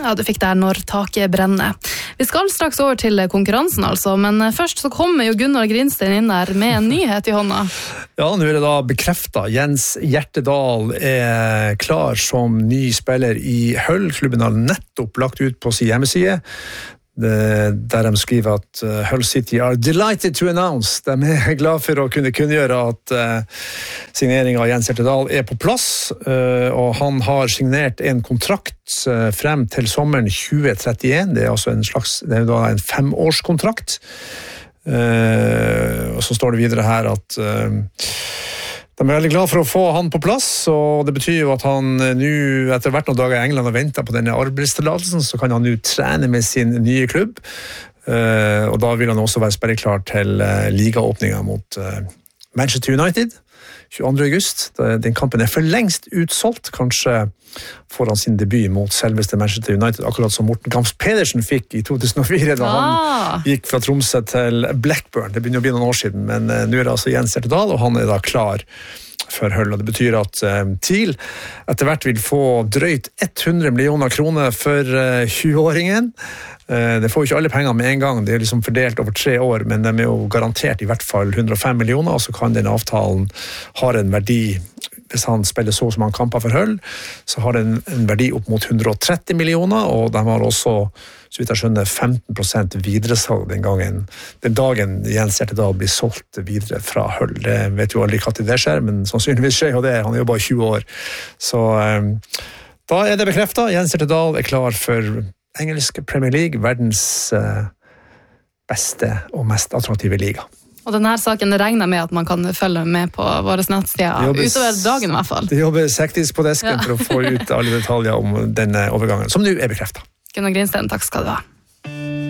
Ja, du fikk der Når taket brenner. Vi skal straks over til konkurransen altså, men først så kommer jo Gunnar Grinstein inn der med en nyhet i hånda. Ja, nå det da bekreftet. Jens Hjertedal klar som ny spiller i Hull. Klubben har nettopp lagt ut på sin hjemmeside, der de skriver at Hull City are delighted to announce. De glad for å kunne kunngjøre at signeringen av Jens Hjertedal på plass, og han har signert en kontrakt frem til sommeren 2031. Det altså det da en 5-årskontrakt. Og så står det videre her at de veldig glad for å få han på plass, og det betyr jo at han nå, etter hvert noen dager i England og ventet på denne arbeidstillatelsen, så kan han nå trene med sin nye klubb, og da vil han også være spilleklar til ligaåpningen mot Manchester United 22. august. Den kampen for lengst utsolgt, kanskje får han sin debut mot selveste Manchester United, akkurat som Morten Kamps Pedersen fikk i 2004, da han gikk fra Tromsø til Blackburn. Det begynner å bli noen år siden, men nå det altså Jens Hjertedal, og han da klar for Hull, og det betyr at TIL etter hvert vil få drøyt 100 millioner kroner for 20-åringen. Det får jo ikke alle penger med en gang, det liksom fordelt over 3 år, men de jo garantert i hvert fall 105 millioner, og så kan den avtalen ha en verdi, hvis han spiller så som han kamper for Hull, så har den en verdi opp mot 130 millioner, og de har også, så vidt jeg skjønner, 15% videresalg den dagen Jens Hjertedal blir solgt videre fra Hull. Det vet jo aldri hva til det skjer, men sannsynligvis skjer jo det, han jo bare 20 år. Så da det bekreftet, Jens Hjertedal klar for engelsk Premier League, verdens beste og mest attraktive liga. Og denne saken regner med at man kan følge med på våre nettsider utover dagen i hvert fall. Det jobber sektisk på desken for å få ut alle detaljer om denne overgangen, som nå bekreftet. Gunnar Grinstein, takk skal du ha.